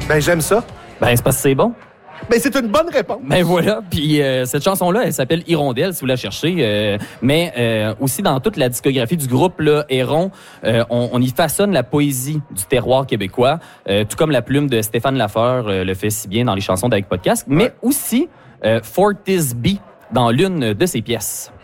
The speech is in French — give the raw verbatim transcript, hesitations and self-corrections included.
Ben, j'aime ça. Ben, c'est parce que c'est bon. Ben, c'est une bonne réponse. Ben voilà, puis euh, cette chanson-là, elle s'appelle Hirondelle, si vous la cherchez. Euh, mais euh, aussi dans toute la discographie du groupe là, Héron, euh, on, on y façonne la poésie du terroir québécois, euh, tout comme la plume de Stéphane Lafleur euh, le fait si bien dans les chansons d'Avec Podcast, mais aussi euh, Fortis B dans l'une de ses pièces.